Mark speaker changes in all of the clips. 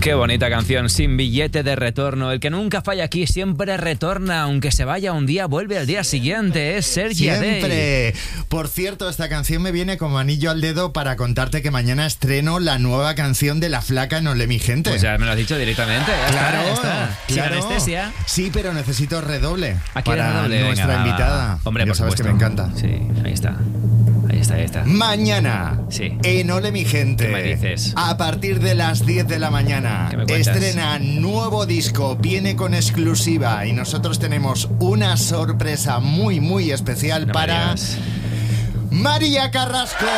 Speaker 1: Qué bonita canción, Sin billete de retorno. El que nunca falla aquí siempre retorna, aunque se vaya un día, vuelve al día siguiente. Es Sergi Adey.
Speaker 2: Siempre. Por cierto, esta canción me viene como anillo al dedo para contarte que mañana estreno la nueva canción de La Flaca en Ole mi gente.
Speaker 1: Pues ya me lo has dicho directamente.
Speaker 2: Claro,
Speaker 1: Sin
Speaker 2: claro.
Speaker 1: anestesia.
Speaker 2: Sí, pero necesito redoble
Speaker 1: Aquí
Speaker 2: para
Speaker 1: redoble.
Speaker 2: nuestra
Speaker 1: Venga,
Speaker 2: invitada.
Speaker 1: Hombre,
Speaker 2: ya
Speaker 1: por
Speaker 2: sabes
Speaker 1: supuesto.
Speaker 2: que me encanta.
Speaker 1: Sí, ahí está. Ahí está.
Speaker 2: Mañana,
Speaker 1: Sí.
Speaker 2: en Ole mi gente,
Speaker 1: ¿Qué me dices?
Speaker 2: a partir de las 10 de la mañana,
Speaker 1: ¿Qué me cuentas?
Speaker 2: estrena nuevo disco, viene con exclusiva y nosotros tenemos una sorpresa muy, muy especial
Speaker 1: No me
Speaker 2: para
Speaker 1: digas.
Speaker 2: María Carrasco.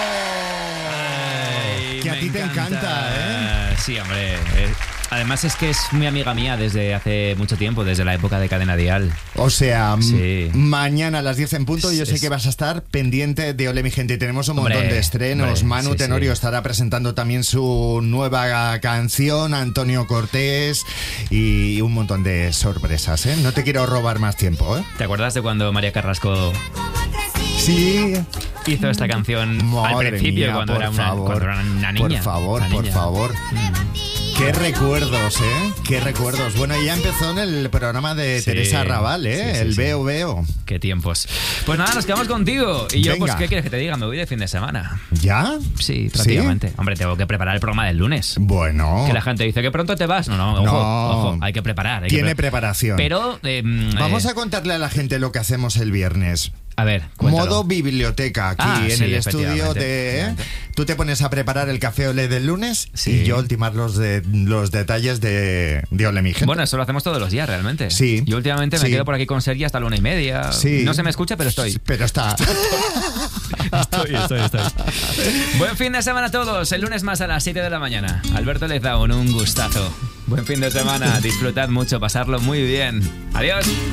Speaker 1: Ay,
Speaker 2: Que a
Speaker 1: me
Speaker 2: ti te encanta, ¿eh?
Speaker 1: Sí, hombre. Además es que es muy amiga mía desde hace mucho tiempo, desde la época de Cadena Dial.
Speaker 2: O sea,
Speaker 1: Sí.
Speaker 2: mañana a las 10 en punto, yo sé
Speaker 1: Es-
Speaker 2: que vas a estar pendiente de Ole mi gente. Y tenemos un
Speaker 1: Hombre,
Speaker 2: montón de estrenos.
Speaker 1: hombre,
Speaker 2: Manu
Speaker 1: sí,
Speaker 2: Tenorio
Speaker 1: sí.
Speaker 2: estará presentando también su nueva canción, Antonio Cortés y un montón de sorpresas, ¿eh? No te quiero robar más tiempo, ¿eh?
Speaker 1: ¿Te acuerdas de cuando María Carrasco
Speaker 2: Sí.
Speaker 1: hizo esta canción al
Speaker 2: Madre
Speaker 1: principio,
Speaker 2: mía,
Speaker 1: cuando
Speaker 2: por
Speaker 1: era
Speaker 2: favor,
Speaker 1: una niña?
Speaker 2: Por favor,
Speaker 1: Una
Speaker 2: por
Speaker 1: niña.
Speaker 2: favor. Qué recuerdos, ¿eh? Qué recuerdos. Bueno, ya empezó en el programa de
Speaker 1: Sí,
Speaker 2: Teresa Raval, ¿eh?
Speaker 1: sí, sí,
Speaker 2: el
Speaker 1: sí.
Speaker 2: Veo Veo.
Speaker 1: Qué tiempos. Pues nada, nos quedamos contigo. Y yo,
Speaker 2: Venga.
Speaker 1: pues, ¿qué quieres que te diga? Me voy de fin de semana.
Speaker 2: ¿Ya?
Speaker 1: Sí, prácticamente. Hombre, tengo que preparar el programa del lunes.
Speaker 2: Bueno.
Speaker 1: Que la gente dice que pronto te vas. No, ojo,
Speaker 2: No.
Speaker 1: ojo, hay que preparar.
Speaker 2: Tiene preparación.
Speaker 1: Pero,
Speaker 2: Vamos a contarle a la gente lo que hacemos el viernes.
Speaker 1: a ver, cuéntalo.
Speaker 2: Modo biblioteca aquí
Speaker 1: Ah,
Speaker 2: en
Speaker 1: sí,
Speaker 2: el estudio
Speaker 1: efectivamente,
Speaker 2: de...
Speaker 1: efectivamente.
Speaker 2: Tú te pones a preparar el café Ole del lunes
Speaker 1: Sí.
Speaker 2: y yo ultimar los detalles de Ole mi gente.
Speaker 1: Bueno, eso lo hacemos todos los días, realmente.
Speaker 2: Sí.
Speaker 1: Yo últimamente me
Speaker 2: Sí.
Speaker 1: quedo por aquí con Sergi hasta la 1:30.
Speaker 2: Sí.
Speaker 1: No se me escucha, pero estoy.
Speaker 2: Pero está...
Speaker 1: Estoy. Buen fin de semana a todos. El lunes más a las 7 de la mañana. Alberto Lezaun, un gustazo. Buen fin de semana. Disfrutad mucho, pasarlo muy bien. Adiós.